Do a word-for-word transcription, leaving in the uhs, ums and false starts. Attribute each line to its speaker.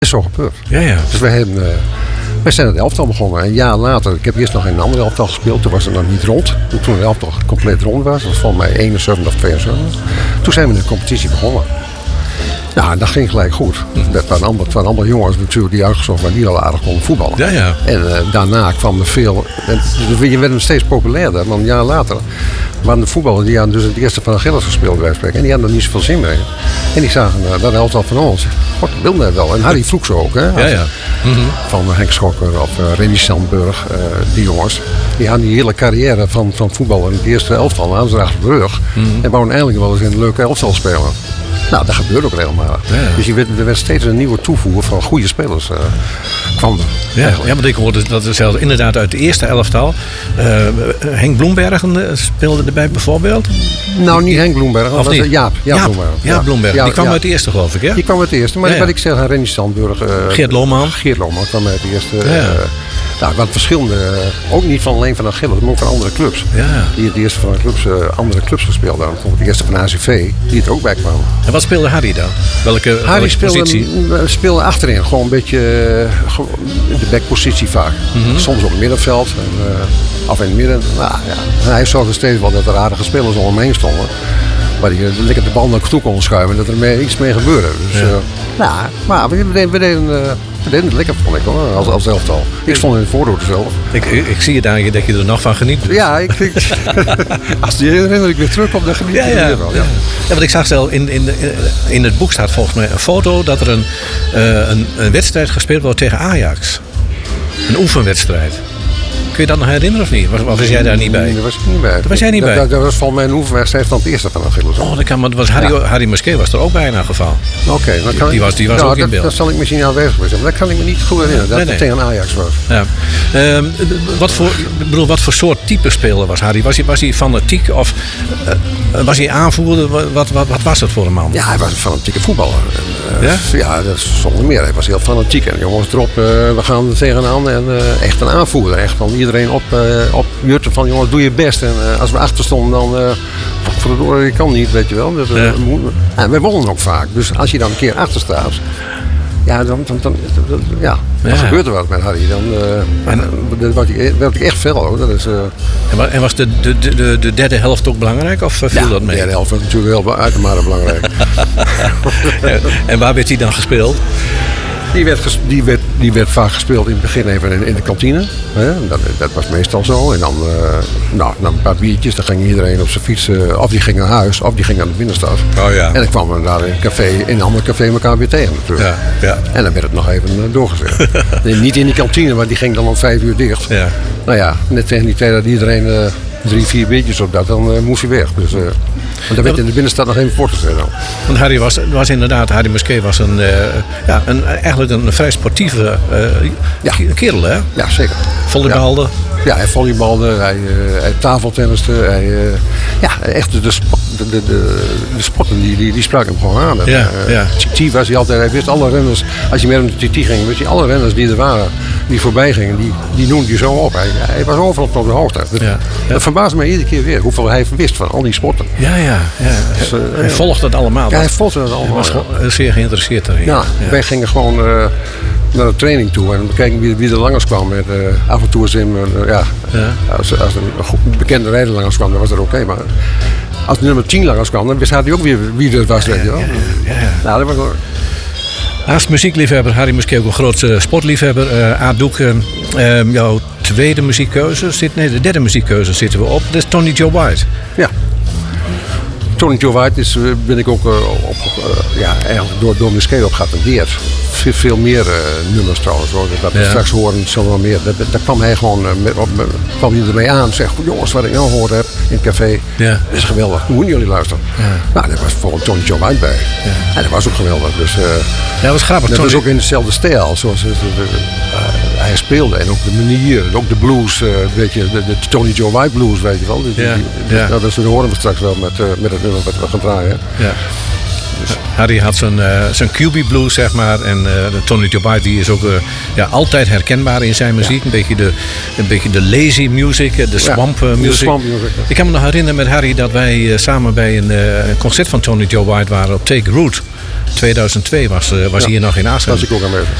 Speaker 1: is zo gebeurd.
Speaker 2: Ja, ja.
Speaker 1: Dus wij, hebben, uh, wij zijn het elftal begonnen. Een jaar later, ik heb eerst nog in een ander elftal gespeeld. Toen was het nog niet rond. Toen het elftal compleet rond was, dat was volgens mij eenenzeventig of tweeënzeventig. Toen zijn we in de competitie begonnen. Nou, dat ging gelijk goed. Dat waren allemaal, het waren allemaal jongens natuurlijk die uitgezocht waren, die al aardig konden voetballen.
Speaker 2: Ja, ja.
Speaker 1: En uh, daarna kwam er veel. En, dus je werd steeds populairder. Want een jaar later waren de voetballers die hadden dus het eerste van Achilles gespeeld bij spreken. En die hadden er niet zoveel zin mee. En die zagen uh, dat elftal van ons. God, wil dat wel. En Harry vroeg ze ook. Hè,
Speaker 2: ja, ja. Mm-hmm.
Speaker 1: Van Henk Schokker of uh, Renny Sandburg. Uh, die jongens. Die hadden die hele carrière van, van voetballen in het eerste elftal. Hadden ze achter de rug. Mm-hmm. En wouden eigenlijk wel eens in een leuke elftal spelen. Nou, dat gebeurt ook regelmatig. Ja, ja. Dus je werd, er werd steeds een nieuwe toevoer van goede spelers uh, kwam er.
Speaker 2: Ja, ja, want ik hoorde dat er zelfs inderdaad uit de eerste elftal. Uh, Henk Bloembergen speelde erbij bijvoorbeeld.
Speaker 1: Nou, niet Henk Bloembergen.
Speaker 2: Of
Speaker 1: dat
Speaker 2: niet?
Speaker 1: was Jaap. Jaap,
Speaker 2: Jaap
Speaker 1: Bloembergen.
Speaker 2: Ja, Bloembergen.
Speaker 1: Ja,
Speaker 2: die kwam
Speaker 1: ja.
Speaker 2: uit de eerste, geloof ik, hè?
Speaker 1: Die kwam uit de eerste. Maar
Speaker 2: ja, ja.
Speaker 1: wat ik zeg, Renny Sandburg. Uh,
Speaker 2: Geert Lohman.
Speaker 1: Geert Lohman kwam uit de eerste.
Speaker 2: Ja, ja.
Speaker 1: Uh, Nou, wat verschillende, uh, ook niet van alleen van Achilles, maar ook van andere clubs.
Speaker 2: Ja.
Speaker 1: Die het eerste van de clubs, uh, andere clubs gespeeld hadden. Bijvoorbeeld de eerste van A C V, die er ook bij kwamen.
Speaker 2: En wat speelde Harry dan? Welke,
Speaker 1: Harry
Speaker 2: welke
Speaker 1: speelde,
Speaker 2: positie?
Speaker 1: speelde achterin, gewoon een beetje uh, gewoon de backpositie vaak. Mm-hmm. Soms op het middenveld, en, uh, af in het midden. Nou, ja. En hij zorgde steeds wel dat er aardige spelers om hem heen stonden. Maar die uh, lekker de bal naar toe konden schuiven, dat er mee, iets mee gebeurde. Dus, ja. Uh, nou, maar we deden, we deden uh, We deden het lekker, vond ik hoor, als, als elftal. Ik stond in het voordeel zelf.
Speaker 2: Ik, ik, ik zie het aan je dat je er nog van geniet. Dus.
Speaker 1: Ja, ik, ik, als die herinner ik weer terugkom, dan geniet ik
Speaker 2: ja, ja,
Speaker 1: er wel. Ja.
Speaker 2: Ja. Ja, want ik zag zelf in, in, in het boek staat volgens mij een foto dat er een, uh, een, een wedstrijd gespeeld wordt tegen Ajax. Een oefenwedstrijd. Kun je dat nog herinneren of niet? Was, was jij daar niet bij?
Speaker 1: Nee, daar was ik niet bij.
Speaker 2: Daar was jij niet bij?
Speaker 1: Dat, dat was volgens mij een oefenwedstrijd van het eerste van Achilles.
Speaker 2: Oh, dat kan, maar was Harry, ja. Harry Musquet was er ook bij in elk geval.
Speaker 1: Oké, okay, dan kan
Speaker 2: die, die was, die was
Speaker 1: nou,
Speaker 2: ook in
Speaker 1: dat,
Speaker 2: beeld.
Speaker 1: Dat zal ik misschien aanwezig zijn, maar dat kan ik me niet goed herinneren. Dat nee, nee. het tegen Ajax was.
Speaker 2: Ja. Uh, wat, voor, ik bedoel, wat voor soort type speler was Harry? Was hij, was hij fanatiek of uh, was hij aanvoerder? Wat, wat, wat was dat voor een man?
Speaker 1: Ja, hij was een fanatieke voetballer. En, uh,
Speaker 2: ja?
Speaker 1: ja, dat is zonder meer. Hij was heel fanatiek. En jongens erop, uh, we gaan er tegenaan. En uh, echt een aanvoerder. Echt van iedereen op, uh, op jutten van jongens, doe je best. En uh, als we achter stonden, dan uh, voor de door, je kan niet, weet je wel. Dat, uh, ja. En we wonnen ook vaak. Dus als je dan een keer achter staat, ja, dan, dan, dan, dan, ja, dan ja. gebeurt er wat met Harry. Dan uh, en, dat werd ik, werd ik echt fel hoor. Dat is, uh,
Speaker 2: en was de, de, de, de derde helft ook belangrijk of viel
Speaker 1: ja,
Speaker 2: dat mee?
Speaker 1: De derde helft was natuurlijk heel uitermate belangrijk.
Speaker 2: En waar werd hij dan gespeeld?
Speaker 1: Die werd, ges, die, werd, die werd vaak gespeeld in het begin even in, in de kantine. Hè? Dat, dat was meestal zo. En dan, uh, nou, na een paar biertjes, dan ging iedereen op zijn fiets. Uh, of die ging naar huis, of die ging naar de binnenstad.
Speaker 2: Oh, ja.
Speaker 1: En dan kwamen we daar in een café, in een ander café elkaar weer tegen natuurlijk.
Speaker 2: Ja, ja.
Speaker 1: En dan werd het nog even uh, doorgezet. Niet in die kantine, maar die ging dan om vijf uur dicht.
Speaker 2: Ja.
Speaker 1: Nou ja, net tegen die tijd dat iedereen uh, drie, vier biertjes op dat, dan uh, moest hij weg. Dus, uh, want dan werd in de binnenstad nog even voortgezet.
Speaker 2: Want Harry was, was inderdaad, Harry Musquet was een, uh, ja, een, eigenlijk een vrij sportieve uh, ja. kerel, hè?
Speaker 1: Ja, zeker.
Speaker 2: Volleybalde.
Speaker 1: Ja, ja hij volleybalde, hij, uh, hij tafeltenniste. Hij, uh, ja, echt de, de, de, de, de sporten die, die, die spraken hem gewoon aan.
Speaker 2: Ja,
Speaker 1: uh,
Speaker 2: ja.
Speaker 1: T T was hij altijd, hij wist alle renners, als je met hem de T T ging, wist je alle renners die er waren, die voorbij gingen, die, die noemde je zo op. Hij, hij was overal op de hoogte. Dat,
Speaker 2: ja, ja.
Speaker 1: dat verbaasde me iedere keer weer, hoeveel hij wist van al die sporten.
Speaker 2: Ja, ja. ja. Dus, uh, hij ja. volgde het allemaal.
Speaker 1: Ja, hij volgde het allemaal.
Speaker 2: Hij was ja. zeer geïnteresseerd erin.
Speaker 1: Ja, ja. Wij gingen gewoon uh, naar de training toe en bekeken wie, wie er langs kwam. Met, uh, af en toe eens in, uh, ja, ja. Als, als er een goed, bekende rijder langs kwam, dan was dat oké. Okay, maar als de nummer tien langs kwam, dan wist hij ook weer wie dat was.
Speaker 2: Ja,
Speaker 1: weet je wel.
Speaker 2: Ja, ja, ja.
Speaker 1: Nou, dat was wel...
Speaker 2: Naast muziekliefhebber, Harry Musquet ook een groot uh, sportliefhebber. Uh, Aad Doek, uh, uh, jouw tweede muziekkeuze zit, nee, de derde muziekkeuze zitten we op. Dat is Tony Joe White.
Speaker 1: Ja. Tony Joe White is, ben ik ook uh, op, uh, ja, eigenlijk door, door Musquet op geattendeerd. Veel, veel meer uh, nummers trouwens, hoor. Dat we ja. straks horen, zullen we meer. Daar, daar kwam hij gewoon uh, met, op, uh, kwam hij ermee aan en zegt, jongens, wat ik nou gehoord heb in het café,
Speaker 2: ja.
Speaker 1: dat is geweldig. Hoe moeten jullie luisteren? Ja. Nou, daar was bijvoorbeeld Tony Joe White bij. Ja. En dat was ook geweldig. Dus, uh,
Speaker 2: ja, dat was grappig.
Speaker 1: Dat
Speaker 2: Tony...
Speaker 1: was ook in dezelfde stijl, zoals uh, uh, hij speelde. En ook de manier, ook de blues, uh, weet je, de, de Tony Joe White blues, weet je wel. Die,
Speaker 2: ja.
Speaker 1: die, die,
Speaker 2: ja.
Speaker 1: nou, dat horen we straks wel met, uh, met het nummer wat we gaan draaien.
Speaker 2: Ja. Dus. Harry had zijn, uh, zijn Q B blues, zeg maar. En uh, Tony Joe White die is ook uh, ja, altijd herkenbaar in zijn muziek. Ja. Een, beetje de, een beetje de lazy music, de swamp ja, music. De swamp music ja. Ik kan me nog herinneren met Harry dat wij uh, samen bij een, uh, een concert van Tony Joe White waren op Take Root. tweeduizend twee was, uh, was
Speaker 1: Ja.
Speaker 2: hier nog in Assen.
Speaker 1: Was ik ook aanwezig.